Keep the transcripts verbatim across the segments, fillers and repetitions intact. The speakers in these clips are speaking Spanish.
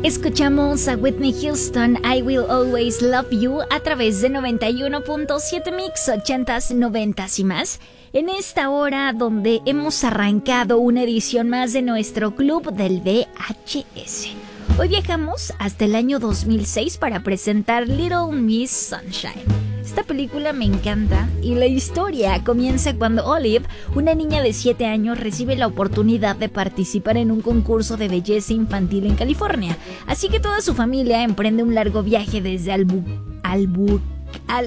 Escuchamos a Whitney Houston, I Will Always Love You, a través de noventa y uno punto siete Mix, ochentas, noventas y más. En esta hora donde hemos arrancado una edición más de nuestro club del V H S. Hoy viajamos hasta el año dos mil seis para presentar Little Miss Sunshine. Esta película me encanta y la historia comienza cuando Olive, una niña de siete años, recibe la oportunidad de participar en un concurso de belleza infantil en California. Así que toda su familia emprende un largo viaje desde Albu... Albu... Al...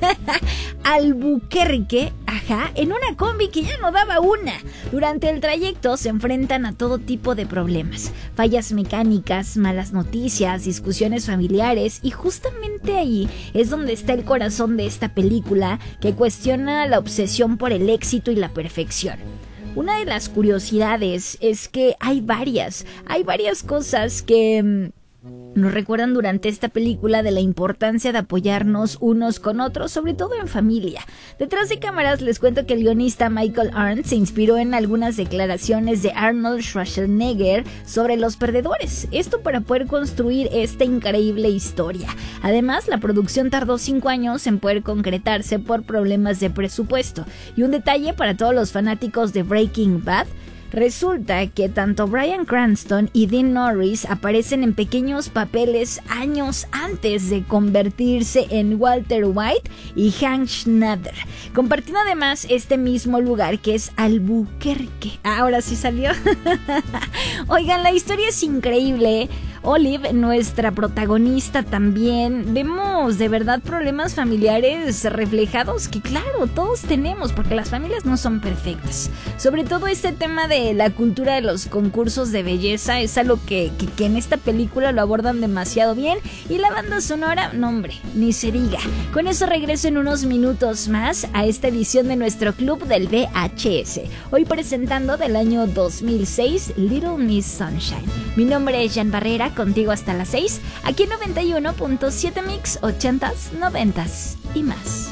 Albuquerque, ajá, en una combi que ya no daba una. Durante el trayecto se enfrentan a todo tipo de problemas, fallas mecánicas, malas noticias, discusiones familiares, y justamente ahí es donde está el corazón de esta película, que cuestiona la obsesión por el éxito y la perfección. Una de las curiosidades es que hay varias, hay varias cosas que nos recuerdan durante esta película de la importancia de apoyarnos unos con otros, sobre todo en familia. Detrás de cámaras les cuento que el guionista Michael Arndt se inspiró en algunas declaraciones de Arnold Schwarzenegger sobre los perdedores, esto para poder construir esta increíble historia. Además, la producción tardó cinco años en poder concretarse por problemas de presupuesto. Y un detalle para todos los fanáticos de Breaking Bad: resulta que tanto Bryan Cranston y Dean Norris aparecen en pequeños papeles años antes de convertirse en Walter White y Hank Schneider, compartiendo además este mismo lugar que es Albuquerque. Ahora sí salió. Oigan, la historia es increíble. Olive, nuestra protagonista, también vemos de verdad problemas familiares reflejados que claro, todos tenemos, porque las familias no son perfectas. Sobre todo este tema de la cultura de los concursos de belleza es algo que, que, que en esta película lo abordan demasiado bien, y la banda sonora, no hombre, ni se diga. Con eso regreso en unos minutos más a esta edición de nuestro club del V H S, hoy presentando del año dos mil seis Little Miss Sunshine. Mi nombre es Jan Barrera, contigo hasta las seis, aquí en noventa y uno punto siete Mix, ochentas, noventas y más.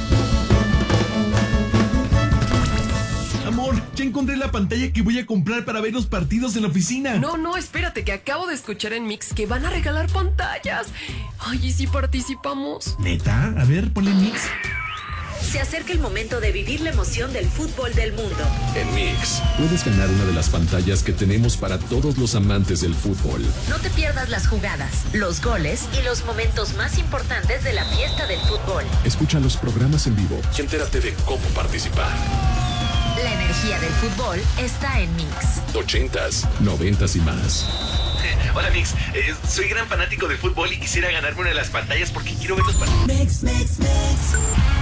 Amor, ya encontré la pantalla que voy a comprar para ver los partidos en la oficina. No, no, espérate, que acabo de escuchar en Mix que van a regalar pantallas. Ay, ¿y si participamos? ¿Neta? A ver, ponle Mix. Se acerca el momento de vivir la emoción del fútbol del mundo. En Mix, puedes ganar una de las pantallas que tenemos para todos los amantes del fútbol. No te pierdas las jugadas, los goles y los momentos más importantes de la fiesta del fútbol. Escucha los programas en vivo y entérate de cómo participar. La energía del fútbol está en Mix. Ochentas, noventas y más. Hola Mix, eh, soy gran fanático del fútbol y quisiera ganarme una de las pantallas porque quiero ver los partidos. Mix, mix, mix.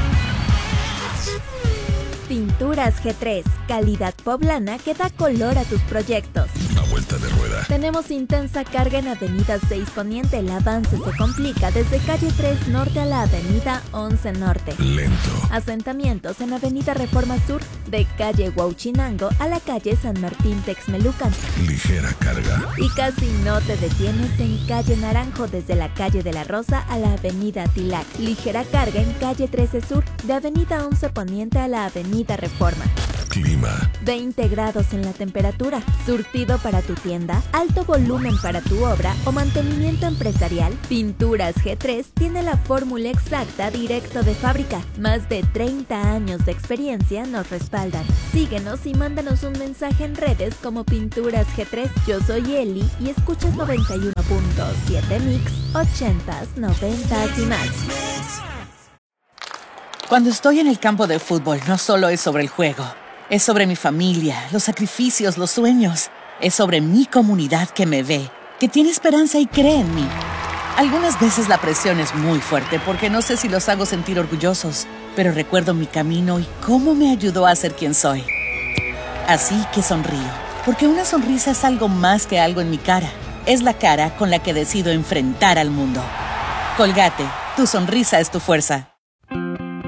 Pinturas G tres, calidad poblana que da color a tus proyectos. Una vuelta de rueda. Tenemos intensa carga en Avenida seis Poniente. El avance se complica desde calle tres Norte a la Avenida once Norte. Lento. Asentamientos en Avenida Reforma Sur, de calle Huauchinango a la calle San Martín Texmelucan. Ligera carga. Y casi no te detienes en calle Naranjo, desde la calle de la Rosa a la Avenida Tilac. Ligera carga en calle trece Sur, de Avenida once Poniente a la Avenida Reforma. Clima. veinte grados en la temperatura. Surtido para tu tienda, alto volumen para tu obra o mantenimiento empresarial. Pinturas G tres tiene la fórmula exacta directo de fábrica. Más de treinta años de experiencia nos respaldan. Síguenos y mándanos un mensaje en redes como Pinturas G tres. Yo soy Eli y escuchas noventa y uno punto siete Mix, ochentas, noventas y más. Cuando estoy en el campo de fútbol, no solo es sobre el juego. Es sobre mi familia, los sacrificios, los sueños. Es sobre mi comunidad que me ve, que tiene esperanza y cree en mí. Algunas veces la presión es muy fuerte porque no sé si los hago sentir orgullosos, pero recuerdo mi camino y cómo me ayudó a ser quien soy. Así que sonrío, porque una sonrisa es algo más que algo en mi cara. Es la cara con la que decido enfrentar al mundo. Colgate, tu sonrisa es tu fuerza.